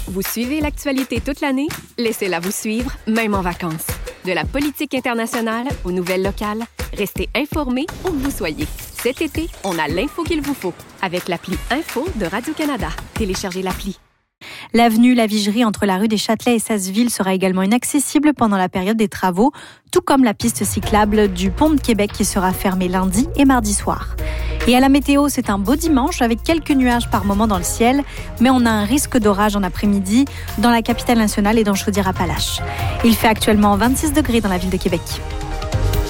Vous suivez l'actualité toute l'année? Laissez-la vous suivre, même en vacances. De la politique internationale aux nouvelles locales, restez informés où que vous soyez. Cet été, on a l'info qu'il vous faut avec l'appli Info de Radio-Canada. Téléchargez l'appli. L'avenue La Vigerie entre la rue des Châtelets et Sasseville sera également inaccessible pendant la période des travaux, tout comme la piste cyclable du Pont de Québec qui sera fermée lundi et mardi soir. Et à la météo, c'est un beau dimanche avec quelques nuages par moment dans le ciel, mais on a un risque d'orage en après-midi dans la capitale nationale et dans Chaudière-Appalaches. Il fait actuellement 26 degrés dans la ville de Québec.